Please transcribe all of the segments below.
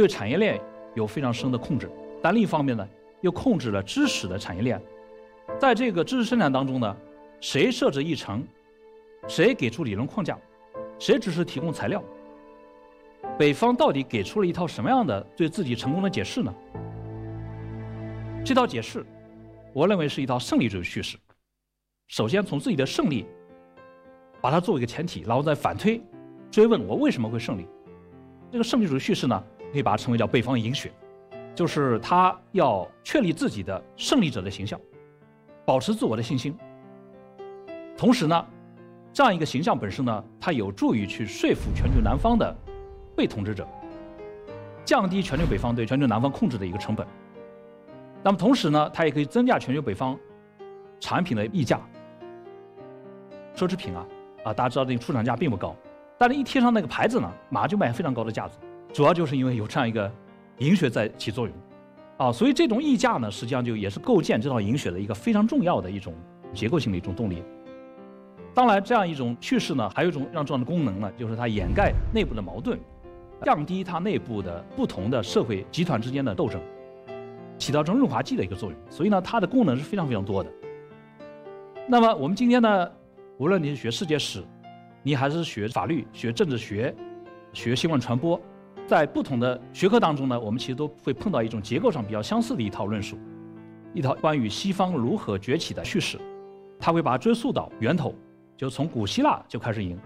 对产业链有非常深的控制，但另一方面呢，又控制了知识的产业链。在这个知识生产当中呢，谁设置议程，谁给出理论框架，谁只是提供材料，北方到底给出了一套什么样的对自己成功的解释呢？这套解释，我认为是一套胜利主义叙事。首先从自己的胜利，把它作为一个前提，然后再反推，追问我为什么会胜利。这个胜利主义叙事呢，可以把它称为叫北方赢学，就是他要确立自己的胜利者的形象，保持自我的信心。同时呢，这样一个形象本身呢，它有助于去说服全球南方的被统治者，降低全球北方对全球南方控制的一个成本。那么同时呢，它也可以增加全球北方产品的溢价。奢侈品大家知道这个出厂价并不高，但是一贴上那个牌子呢，马上就卖非常高的价值，主要就是因为有这样一个赢学在起作用所以这种溢价呢，实际上就也是构建这套赢学的一个非常重要的一种结构性的一种动力。当然，这样一种叙事呢，还有一种非常重要的功能呢，就是它掩盖内部的矛盾，降低它内部的不同的社会集团之间的斗争，起到这种润滑剂的一个作用。所以呢，它的功能是非常非常多的。那么我们今天呢，无论你是学世界史，你还是学法律、学政治学、学新闻传播，在不同的学科当中呢，我们其实都会碰到一种结构上比较相似的一套论述，一套关于西方如何崛起的叙事，它会把它追溯到源头，就从古希腊就开始赢。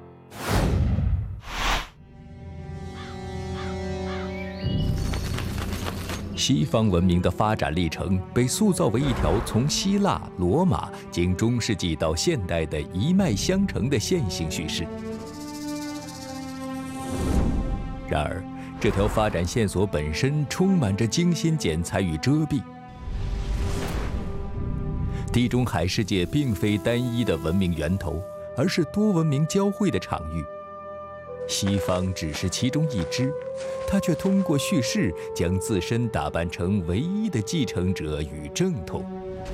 西方文明的发展历程被塑造为一条从希腊、罗马经中世纪到现代的一脉相承的线性叙事。然而，这条发展线索本身充满着精心剪裁与遮蔽。地中海世界并非单一的文明源头，而是多文明交汇的场域。西方只是其中一支，它却通过叙事将自身打扮成唯一的继承者与正统。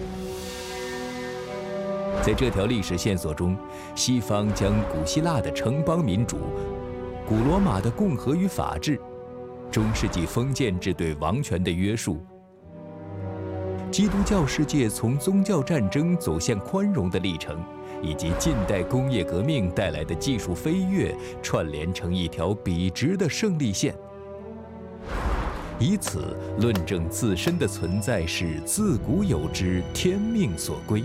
在这条历史线索中，西方将古希腊的城邦民主、古罗马的共和与法治、中世纪封建制对王权的约束、基督教世界从宗教战争走向宽容的历程，以及近代工业革命带来的技术飞跃，串联成一条笔直的胜利线，以此论证自身的存在是自古有之，天命所归。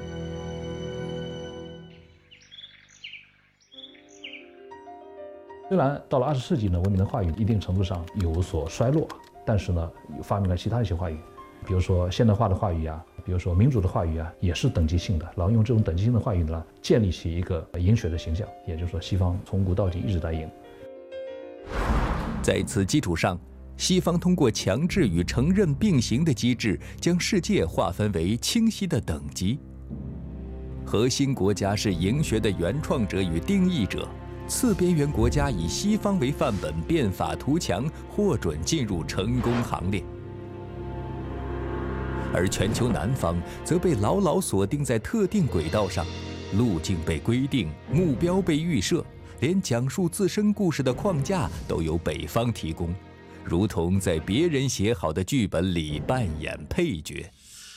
虽然到了20世纪呢，文明的话语一定程度上有所衰落，但是呢，发明了其他一些话语，比如说现代化的话语比如说民主的话语也是等级性的，然后用这种等级性的话语呢，建立起一个赢学的形象，也就是说，西方从古到今一直在赢。 在此基础上，西方通过强制与承认并行的机制，将世界划分为清晰的等级。核心国家是赢学的原创者与定义者，次边缘国家以西方为范本，变法图强，获准进入成功行列。而全球南方则被牢牢锁定在特定轨道上，路径被规定，目标被预设，连讲述自身故事的框架都由北方提供，如同在别人写好的剧本里扮演配角。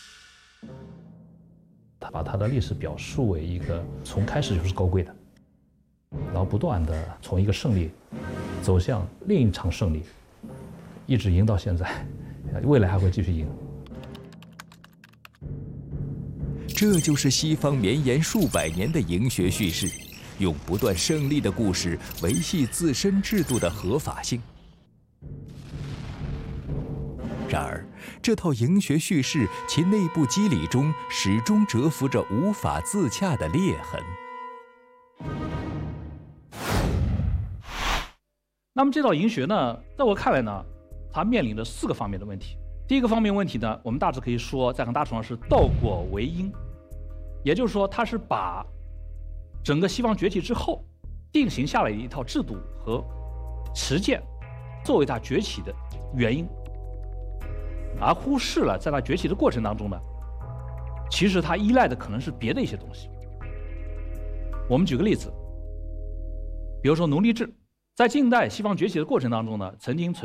他把他的历史表述为一个从开始就是高贵的，然后不断的从一个胜利走向另一场胜利，一直赢到现在，未来还会继续赢。 这就是西方绵延数百年的赢学叙事，用不断胜利的故事维系自身制度的合法性。然而，这套赢学叙事其内部机理中始终蛰伏着无法自洽的裂痕。 那么这套赢学呢，在我看来呢，它面临着4个方面的问题。第一个方面问题呢，我们大致可以说，在很大程度上是倒果为因，也就是说，它是把整个西方崛起之后定型下来的一套制度和实践作为它崛起的原因，而忽视了在它崛起的过程当中呢，其实它依赖的可能是别的一些东西。我们举个例子，比如说奴隶制，在近代西方崛起的过程当中呢，曾经存